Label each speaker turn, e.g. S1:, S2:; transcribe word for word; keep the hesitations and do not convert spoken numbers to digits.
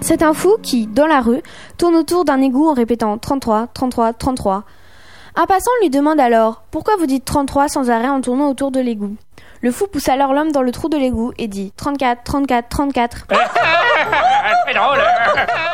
S1: C'est un fou qui, dans la rue, tourne autour d'un égout en répétant trente-trois, trente-trois, trente-trois. Un passant lui demande alors « Pourquoi vous dites trente-trois sans arrêt en tournant autour de l'égout ?» Le fou pousse alors l'homme dans le trou de l'égout et dit « trente-quatre, trente-quatre, trente-quatre »
S2: Très drôle.